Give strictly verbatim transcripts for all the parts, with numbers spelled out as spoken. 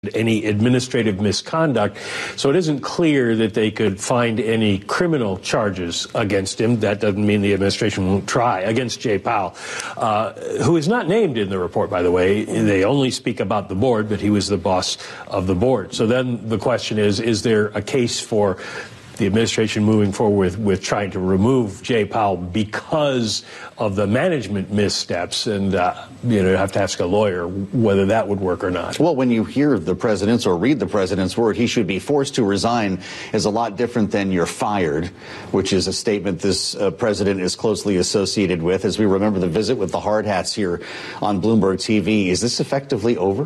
any administrative misconduct. So it isn't clear that they could find any criminal charges against him. That doesn't mean the administration won't try against Jay Powell, uh, who is not named in the report, by the way. They only speak about the board, but he was the boss of the board. So then the question is, is there a case for the administration moving forward with, with trying to remove Jay Powell because of the management missteps? And, uh, you know, you have to ask a lawyer whether that would work or not. Well, when you hear the president's or read the president's word, he should be forced to resign, is a lot different than you're fired, which is a statement this uh, president is closely associated with. As we remember the visit with the hard hats here on Bloomberg T V, is this effectively over?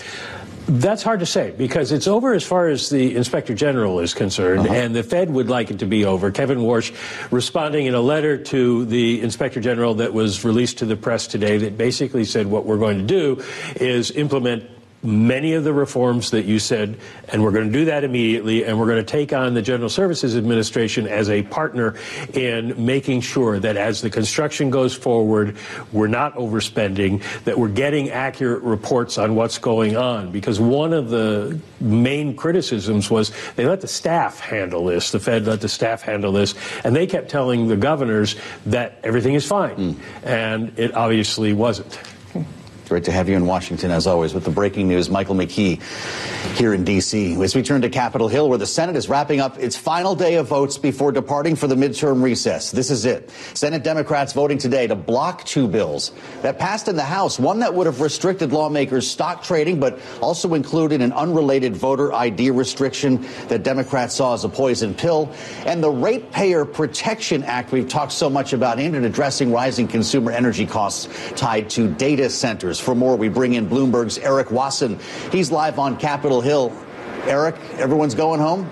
That's hard to say, because it's over as far as the Inspector General is concerned, uh-huh. and the Fed would like it to be over. Kevin Warsh responding in a letter to the Inspector General that was released to the press today that basically said what we're going to do is implement many of the reforms that you said, and we're going to do that immediately, and we're going to take on the General Services Administration as a partner in making sure that as the construction goes forward, we're not overspending, that we're getting accurate reports on what's going on. Because one of the main criticisms was they let the staff handle this, the Fed let the staff handle this, and they kept telling the governors that everything is fine, mm. and it obviously wasn't. Great to have you in Washington, as always, with the breaking news. Michael McKee here in D C As we turn to Capitol Hill, where the Senate is wrapping up its final day of votes before departing for the midterm recess. This is it. Senate Democrats voting today to block two bills that passed in the House, one that would have restricted lawmakers' stock trading, but also included an unrelated voter I D restriction that Democrats saw as a poison pill, and the Ratepayer Protection Act we've talked so much about, aimed at addressing rising consumer energy costs tied to data centers. For more, we bring in Bloomberg's Eric Wasson. He's live on Capitol Hill. Eric, everyone's going home?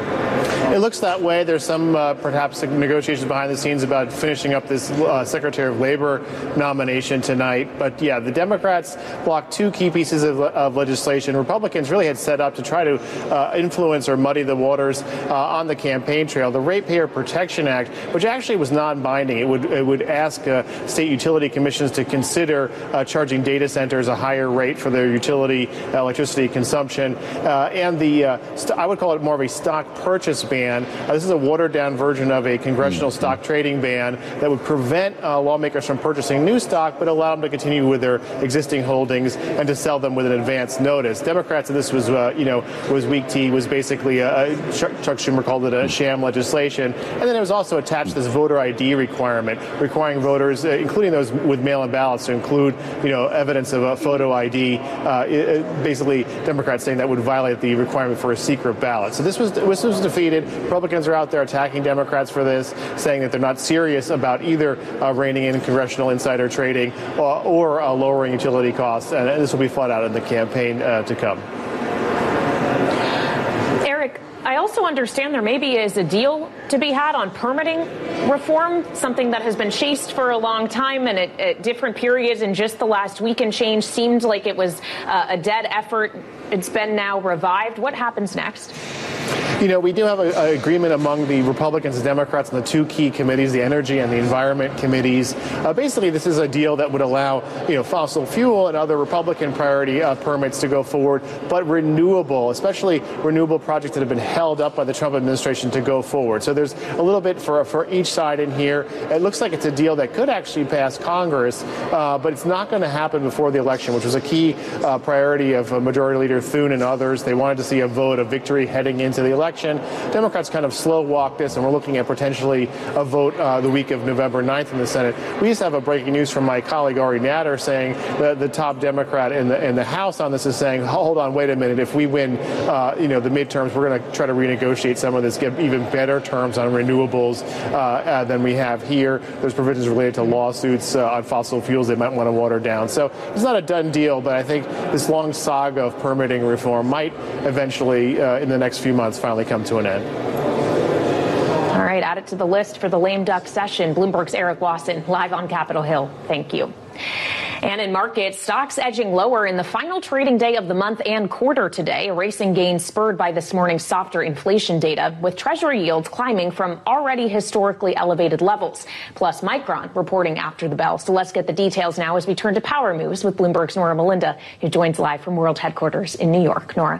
It looks that way. There's some uh, perhaps negotiations behind the scenes about finishing up this uh, Secretary of Labor nomination tonight. But yeah, the Democrats blocked two key pieces of, of legislation Republicans really had set up to try to uh, influence or muddy the waters uh, on the campaign trail. The Ratepayer Protection Act, which actually was non-binding, it would it would ask uh, state utility commissions to consider uh, charging data centers a higher rate for their utility electricity consumption, uh, and the uh, st- I would call it more of a stock purchase ban. Uh, this is a watered-down version of a congressional stock trading ban that would prevent uh, lawmakers from purchasing new stock, but allow them to continue with their existing holdings and to sell them with an advance notice. Democrats, and this was, uh, you know, was weak tea, was basically a, a Chuck, Chuck Schumer called it a sham legislation, and then it was also attached this voter I D requirement, requiring voters, uh, including those with mail-in ballots, to include, you know, evidence of a photo I D. Uh, it, basically, Democrats saying that would violate the requirement for a secret ballot. So this was this was defeated. Republicans are out there attacking Democrats for this, saying that they're not serious about either uh, reining in congressional insider trading or, or uh, lowering utility costs. And this will be fought out in the campaign uh, to come. Eric, I also understand there maybe is a deal to be had on permitting reform, something that has been chased for a long time, and at, at different periods in just the last week and change seemed like it was uh, a dead effort. It's been now revived. What happens next? You know, we do have an agreement among the Republicans and Democrats on the two key committees, the Energy and the Environment committees. Uh, basically, this is a deal that would allow, you know, fossil fuel and other Republican priority uh, permits to go forward, but renewable, especially renewable projects that have been held up by the Trump administration to go forward. So there's a little bit for for each side in here. It looks like it's a deal that could actually pass Congress, uh, but it's not going to happen before the election, which was a key uh, priority of uh, Majority Leader Thune and others. They wanted to see a vote of victory heading into the election. Democrats kind of slow walked this, and we're looking at potentially a vote uh, the week of November ninth in the Senate. We just have a breaking news from my colleague Ari Natter saying that the top Democrat in the in the House on this is saying, hold on, wait a minute. If we win, uh, you know, the midterms, we're going to try to renegotiate some of this, get even better terms on renewables uh, uh, than we have here. There's provisions related to lawsuits uh, on fossil fuels they might want to water down. So it's not a done deal, but I think this long saga of permitting reform might eventually, uh, in the next few months, finally come to an end. All right, add it to the list for the lame duck session. Bloomberg's Eric Wasson, live on Capitol Hill. Thank you. And in markets, stocks edging lower in the final trading day of the month and quarter today, erasing gains spurred by this morning's softer inflation data, with Treasury yields climbing from already historically elevated levels. Plus, Micron reporting after the bell. So let's get the details now as we turn to Power Moves with Bloomberg's Nora Melinda, who joins live from World Headquarters in New York. Nora.